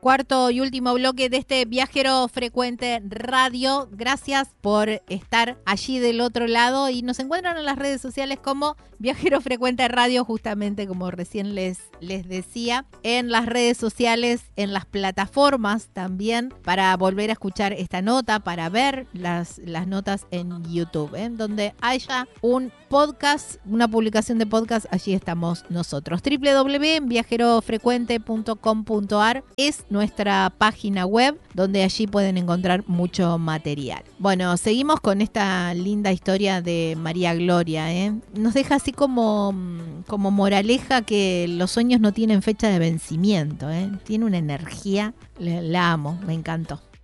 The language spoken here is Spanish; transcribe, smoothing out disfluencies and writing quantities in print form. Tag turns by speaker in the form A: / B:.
A: cuarto y último bloque de este Viajero Frecuente Radio. Gracias por estar allí del otro lado y nos encuentran en las redes sociales como Viajero Frecuente Radio, justamente como recién les decía, en las redes sociales, en las plataformas también, para volver a escuchar esta nota, para ver las notas en YouTube, donde haya un podcast, una publicación de podcast, allí estamos nosotros. www.viajerofrecuente.com.ar es nuestra página web, donde allí pueden encontrar mucho material. Bueno, seguimos con esta linda historia de María Gloria, Nos deja así como moraleja que los sueños no tienen fecha de vencimiento, Tiene una energía, la amo, me encantó.